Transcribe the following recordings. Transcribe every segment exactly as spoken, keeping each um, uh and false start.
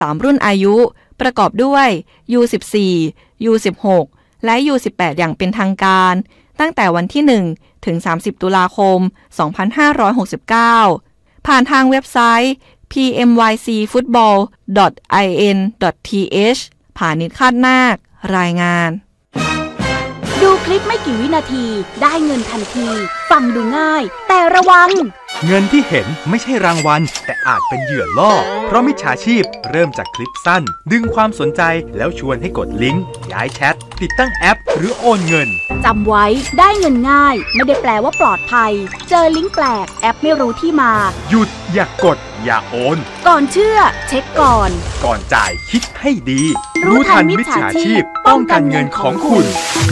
สามรุ่นอายุประกอบด้วย ยู สิบสี่ ยู สิบหก และ ยู สิบแปด อย่างเป็นทางการตั้งแต่วันที่หนึ่งถึงสามสิบตุลาคมสองพันห้าร้อยหกสิบเก้าผ่านทางเว็บไซต์ พี เอ็ม วาย ซี ฟุตบอล ดอท ไอ เอ็น ดอท ที เอช ผ่านิดคาดนาครายงานดูคลิปไม่กี่วินาทีได้เงินทันทีฟังดูง่ายแต่ระวังเงินที่เห็นไม่ใช่รางวัลแต่อาจเป็นเหยื่อล่อเพราะมิจฉาชีพเริ่มจากคลิปสั้นดึงความสนใจแล้วชวนให้กดลิงก์ย้ายแชทติดตั้งแอปหรือโอนเงินจำไว้ได้เงินง่ายไม่ได้แปลว่าปลอดภัยเจอลิงก์แปลกแอปไม่รู้ที่มาหยุดอย่ากดอย่าโอนก่อนเชื่อเช็คก่อนก่อนจ่ายคิดให้ดีรู้ทันมิจฉาชีพป้องกันเงินของคุณ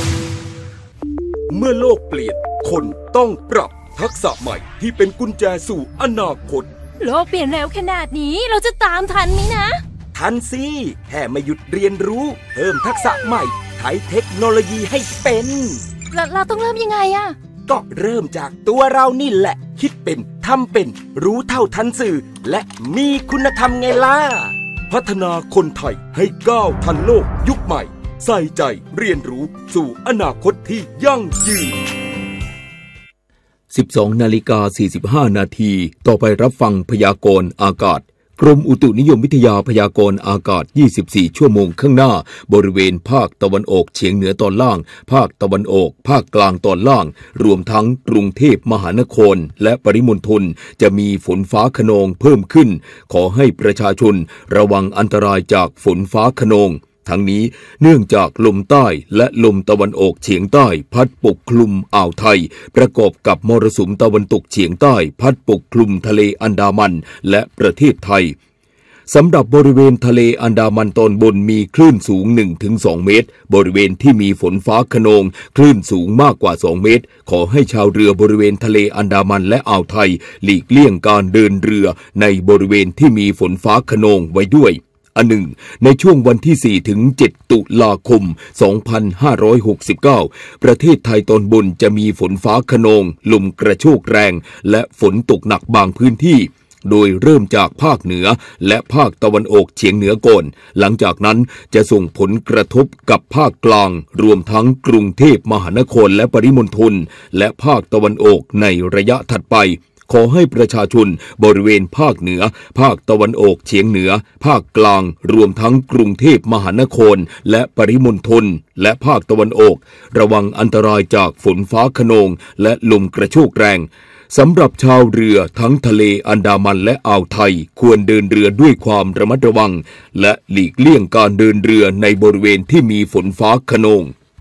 เมื่อโลกเปลี่ยนคนต้องปรับทักษะใหม่ที่เป็นกุญแจสู่อนาคตโลกเปลี่ยนเร็วขนาดนี้เราจะตามทันไหมนะทันสิแค่ไม่หยุดเรียนรู้เพิ่มทักษะใหม่ใช้เทคโนโลยีให้เป็นเราเราต้องเริ่มยังไงอะก็เริ่มจากตัวเรานี่แหละคิดเป็นทำเป็นรู้เท่าทันสื่อและมีคุณธรรมไงล่ะพัฒนาคนไทยให้ก้าวทันโลกยุคใหม่ใส่ใจเรียนรู้สู่อนาคตที่ยั่งยืนสิบสองนาฬิกาสี่สิบห้านาทีต่อไปรับฟังพยากรณ์อากาศกรมอุตุนิยมวิทยาพยากรณ์อากาศยี่สิบสี่ชั่วโมงข้างหน้าบริเวณภาคตะวันออกเฉียงเหนือตอนล่างภาคตะวันออกภาคกลางตอนล่างรวมทั้งกรุงเทพมหานครและปริมณฑลจะมีฝนฟ้าคะนองเพิ่มขึ้นขอให้ประชาชนระวังอันตรายจากฝนฟ้าคะนองทั้งนี้เนื่องจากลมใต้และลมตะวันออกเฉียงใต้พัดปกคลุมอ่าวไทยประกอบกับมรสุมตะวันตกเฉียงใต้พัดปกคลุมทะเลอันดามันและประเทศไทยสำหรับบริเวณทะเลอันดามันตอนบนมีคลื่นสูง หนึ่งถึงสอง เมตรบริเวณที่มีฝนฟ้าคะนองคลื่นสูงมากกว่าสองเมตรขอให้ชาวเรือบริเวณทะเลอันดามันและอ่าวไทยหลีกเลี่ยงการเดินเรือในบริเวณที่มีฝนฟ้าคะนองไว้ด้วยอันหนึ่งในช่วงวันที่สี่ถึงเจ็ดตุลาคมสองพันห้าร้อยหกสิบเก้าประเทศไทยตอนบนจะมีฝนฟ้าคะนองลมกระโชกแรงและฝนตกหนักบางพื้นที่โดยเริ่มจากภาคเหนือและภาคตะวันออกเฉียงเหนือก่อนหลังจากนั้นจะส่งผลกระทบกับภาคกลางรวมทั้งกรุงเทพมหานครและปริมณฑลและภาคตะวันออกในระยะถัดไปขอให้ประชาชนบริเวณภาคเหนือภาคตะวันออกเฉียงเหนือภาคกลางรวมทั้งกรุงเทพมหานครและปริมณฑลและภาคตะวันออกระวังอันตรายจากฝนฟ้าคะนองและลมกระโชกแรงสำหรับชาวเรือทั้งทะเลอันดามันและอ่าวไทยควรเดินเรือด้วยความระมัดระวังและหลีกเลี่ยงการเดินเรือในบริเวณที่มีฝนฟ้าคะนอง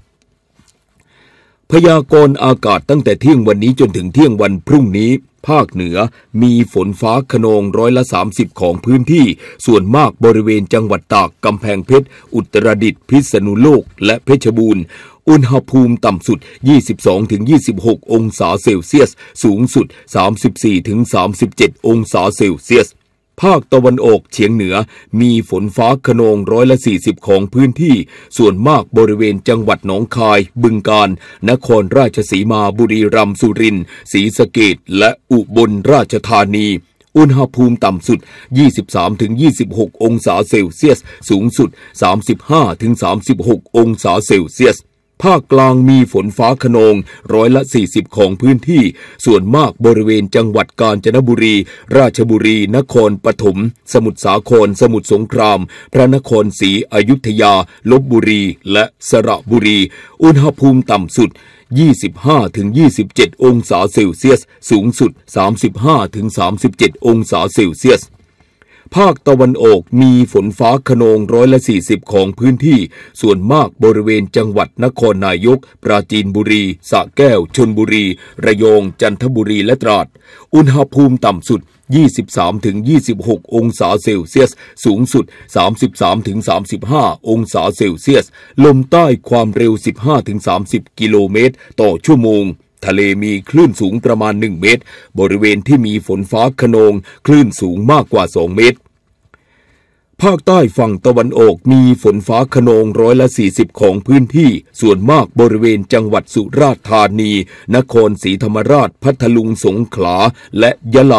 พยากรณ์อากาศตั้งแต่เที่ยงวันนี้จนถึงเที่ยงวันพรุ่งนี้ภาคเหนือมีฝนฟ้าคะนองร้อยละสามสิบของพื้นที่ส่วนมากบริเวณจังหวัดตากกำแพงเพชรอุตรดิตถ์พิษณุโลกและเพชรบูรณ์อุณหภูมิต่ำสุด ยี่สิบสองถึงยี่สิบหก องศาเซลเซียสสูงสุด สามสิบสี่ถึงสามสิบเจ็ด องศาเซลเซียสภาคตะวันออกเฉียงเหนือมีฝนฟ้าคะนองร้อยละสี่สิบของพื้นที่ส่วนมากบริเวณจังหวัดหนองคายบึงกาฬนครราชสีมาบุรีรัมย์สุรินทร์ศรีสะเกษและอุบลราชธานีอุณหภูมิต่ำสุด ยี่สิบสามถึงยี่สิบหก องศาเซลเซียสสูงสุด สามสิบห้าถึงสามสิบหก องศาเซลเซียสภาคกลางมีฝนฟ้าคะนองร้อยละสี่สิบของพื้นที่ส่วนมากบริเวณจังหวัดกาญจนบุรีราชบุรีนครปฐมสมุทรสาครสมุทรสงครามพระนครศรีอยุธยาลพบุรีและสระบุรีอุณหภูมิต่ำสุด ยี่สิบห้าถึงยี่สิบเจ็ด องศาเซลเซียสสูงสุด สามสิบห้าถึงสามสิบเจ็ด องศาเซลเซียสภาคตะวันออกมีฝนฟ้าคะนองร้อยละสี่สิบของพื้นที่ส่วนมากบริเวณจังหวัดนครนายกปราจีนบุรีสระแก้วชลบุรีระยองจันทบุรีและตราดอุณหภูมิต่ำสุด ยี่สิบสามถึงยี่สิบหก องศาเซลเซียสสูงสุด สามสิบสามถึงสามสิบห้า องศาเซลเซียสลมใต้ความเร็ว สิบห้าถึงสามสิบ กิโลเมตรต่อชั่วโมงทะเลมีคลื่นสูงประมาณหนึ่งเมตรบริเวณที่มีฝนฟ้าคะนองคลื่นสูงมากกว่าสองเมตรภาคใต้ฝั่งตะวันออกมีฝนฟ้าคะนองร้อยละสี่สิบของพื้นที่ส่วนมากบริเวณจังหวัดสุราษฎร์ธานีนครศรีธรรมราชพัทลุงสงขลาและยะลา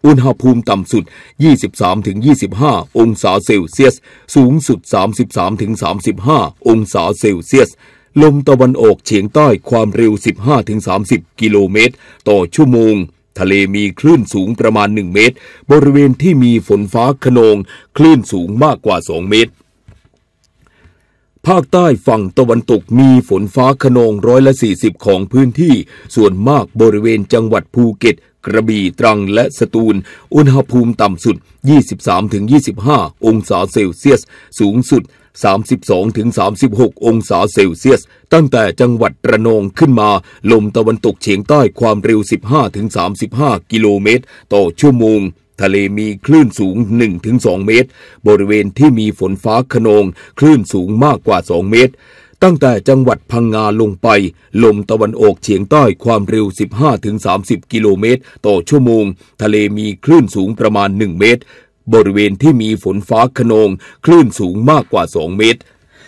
อุณหภูมิต่ำสุด ยี่สิบสามถึงยี่สิบห้า องศาเซลเซียสสูงสุด สามสิบสามถึงสามสิบห้า องศาเซลเซียสลมตะวันออกเฉียงใต้ความเร็ว สิบห้าถึงสามสิบ กิโลเมตรต่อชั่วโมงทะเลมีคลื่นสูงประมาณหนึ่งเมตรบริเวณที่มีฝนฟ้าคะนองคลื่นสูงมากกว่าสองเมตรภาคใต้ฝั่งตะวันตกมีฝนฟ้าคะนองร้อยละสี่สิบของพื้นที่ส่วนมากบริเวณจังหวัดภูเก็ตกระบี่ตรังและสตูลอุณหภูมิต่ำสุด ยี่สิบสามถึงยี่สิบห้า องศาเซลเซียสสูงสุด สามสิบสองถึงสามสิบหก องศาเซลเซียสตั้งแต่จังหวัดระนองขึ้นมาลมตะวันตกเฉียงใต้ความเร็ว สิบห้าถึงสามสิบห้า กิโลเมตรต่อชั่วโมงทะเลมีคลื่นสูง หนึ่งถึงสอง เมตรบริเวณที่มีฝนฟ้าคะนองคลื่นสูงมากกว่าสองเมตรตั้งแต่จังหวัดพังงาลงไปลมตะวันออกเฉียงใต้ความเร็ว สิบห้าถึงสามสิบ กิโลเมตรต่อชั่วโมงทะเลมีคลื่นสูงประมาณหนึ่งเมตรบริเวณที่มีฝนฟ้าคะนองคลื่นสูงมากกว่าสองเมตร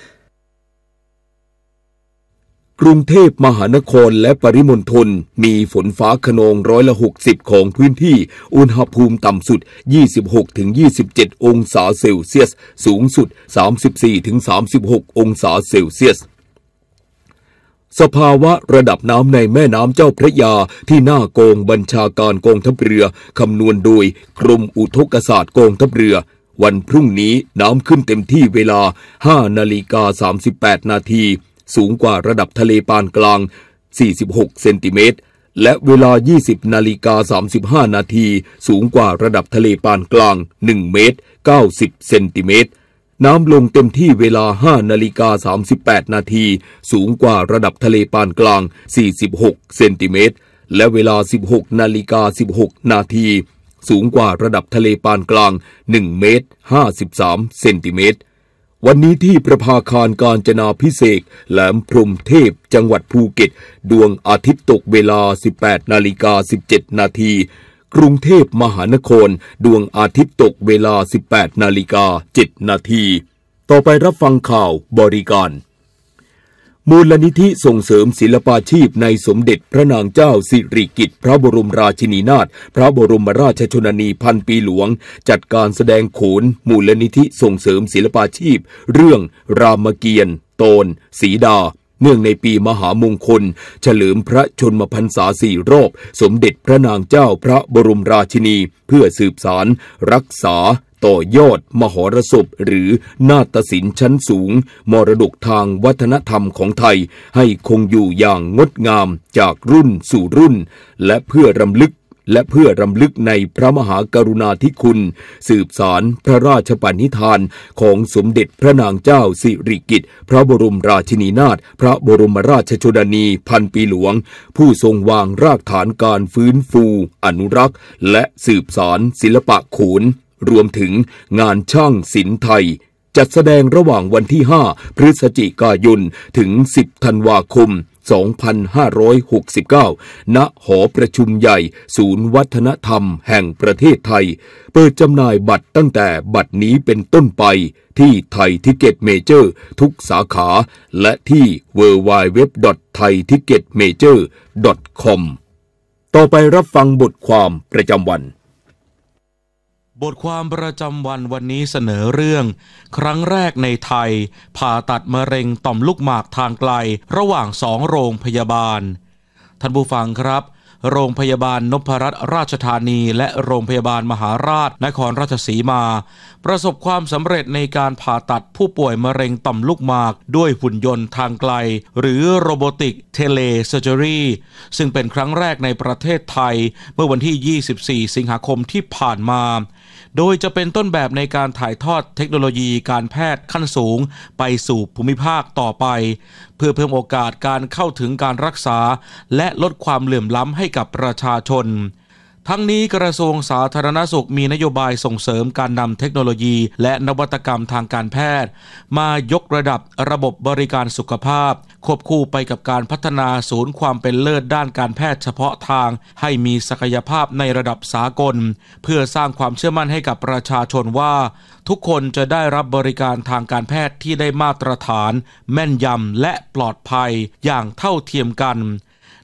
กรุงเทพมหานครและปริมณฑลมีฝนฟ้าคะนองร้อยละหกสิบของพื้นที่อุณหภูมิต่ำสุด ยี่สิบหกถึงยี่สิบเจ็ด องศาเซลเซียสสูงสุด สามสิบสี่ถึงสามสิบหก องศาเซลเซียสสภาวะระดับน้ำในแม่น้ำเจ้าพระยาที่หน้ากองบัญชาการกองทัพเรือคำนวณโดยกรมอุทกศาสตร์กองทัพเรือวันพรุ่งนี้น้ำขึ้นเต็มที่เวลา ห้านาฬิกาสามสิบแปด นาทีสูงกว่าระดับทะเลปานกลางสี่สิบหกเซนติเมตรและเวลา ยี่สิบนาฬิกาสามสิบห้า นาทีสูงกว่าระดับทะเลปานกลางหนึ่งเมตรเก้าสิบเซนติเมตรน้ำลงเต็มที่เวลา ห้านาฬิกาสามสิบแปด นาทีสูงกว่าระดับทะเลปานกลางสี่สิบหกเซนติเมตรและเวลา สิบหกนาฬิกาสิบหก นาทีสูงกว่าระดับทะเลปานกลางหนึ่งเมตรห้าสิบสามเซนติเมตรวันนี้ที่ประภาคารกาญจนาภิเษกแหลมพรหมเทพจังหวัดภูเก็ตดวงอาทิตย์ตกเวลา สิบแปดนาฬิกาสิบเจ็ด นาทีกรุงเทพมหานครดวงอาทิตย์ตกเวลา สิบแปดนาฬิกาเจ็ด นาทีต่อไปรับฟังข่าวบริการมูลนิธิส่งเสริมศิลปาชีพในสมเด็จพระนางเจ้าสิริกิติ์พระบรมราชินีนาถพระบรมราชชนนีพันปีหลวงจัดการแสดงโขนมูลนิธิส่งเสริมศิลปาชีพเรื่องรามเกียรติ์โตนสีดาเนื่องในปีมหามงคลเฉลิมพระชนมพรรษาสี่รอบสมเด็จพระนางเจ้าพระบรมราชินีเพื่อสืบสานรักษาต่อยอดมหรสพหรือนาฏศิลป์ชั้นสูงมรดกทางวัฒนธรรมของไทยให้คงอยู่อย่างงดงามจากรุ่นสู่รุ่นและเพื่อรำลึกและเพื่อรำลึกในพระมหากรุณาธิคุณสืบสานพระราชปณิธานของสมเด็จพระนางเจ้าสิริกิติ์พระบรมราชินีนาถพระบรมราชชนนีพันปีหลวงผู้ทรงวางรากฐานการฟื้นฟูอนุรักษ์และสืบสานศิลปะโขนรวมถึงงานช่างศิลป์ไทยจัดแสดงระหว่างวันที่ห้าพฤศจิกายนถึงสิบธันวาคมสองพันห้าร้อยหกสิบเก้าณหอประชุมใหญ่ศูนย์วัฒนธรรมแห่งประเทศไทยเปิดจำหน่ายบัตรตั้งแต่บัดนี้เป็นต้นไปที่ไทยทิกเก็ตเมเจอร์ทุกสาขาและที่ ดับเบิลยู ดับเบิลยู ดับเบิลยู ดอท ไทยทิกเก็ตเมเจอร์ ดอท คอม ต่อไปรับฟังบทความประจำวันบทความประจำวันวันนี้เสนอเรื่องครั้งแรกในไทยผ่าตัดมะเร็งต่อมลูกหมากทางไกลระหว่างสองโรงพยาบาลท่านผู้ฟังครับโรงพยาบาลนพรัตน์ราชธานีและโรงพยาบาลมหาราชนครราชสีมาประสบความสำเร็จในการผ่าตัดผู้ป่วยมะเร็งต่อมลูกหมากด้วยหุ่นยนต์ทางไกลหรือโรบอติกเทเลเซอร์เจอรี่ซึ่งเป็นครั้งแรกในประเทศไทยเมื่อวันที่ยี่สิบสี่สิงหาคมที่ผ่านมาโดยจะเป็นต้นแบบในการถ่ายทอดเทคโนโลยีการแพทย์ขั้นสูงไปสู่ภูมิภาคต่อไปเพื่อเพิ่มโอกาสการเข้าถึงการรักษาและลดความเหลื่อมล้ำให้กับประชาชนทั้งนี้กระทรวงสาธารณสุขมีนโยบายส่งเสริมการนำเทคโนโลยีและนวัตกรรมทางการแพทย์มายกระดับระบบบริการสุขภาพควบคู่ไปกับการพัฒนาศูนย์ความเป็นเลิศด้านการแพทย์เฉพาะทางให้มีศักยภาพในระดับสากลเพื่อสร้างความเชื่อมั่นให้กับประชาชนว่าทุกคนจะได้รับบริการทางการแพทย์ที่ได้มาตรฐานแม่นยำและปลอดภัยอย่างเท่าเทียมกัน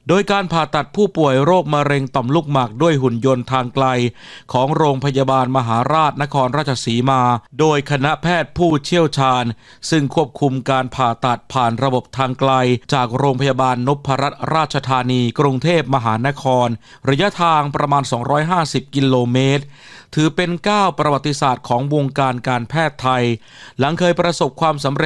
โดยการผ่าตัดผู้ป่วยโรคมะเร็งต่อมลูกหมากด้วยหุ่นยนต์ทางไกลของโรงพยาบาลมหาราชนครราชสีมาโดยคณะแพทย์ผู้เชี่ยวชาญซึ่งควบคุมการผ่าตัดผ่านระบบทางไกลจากโรงพยาบาลนพรัตน์ราชธานีกรุงเทพมหานครระยะทางประมาณสองร้อยห้าสิบกิโลเมตรถือเป็นก้าวประวัติศาสตร์ของวงการการแพทย์ไทยหลังเคยประสบความสำเร็จ